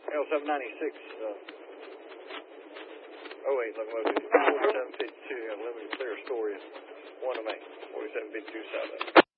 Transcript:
L796, 08 locomotive, 4752, got a limited clear story, 1 to Main, 4752 South.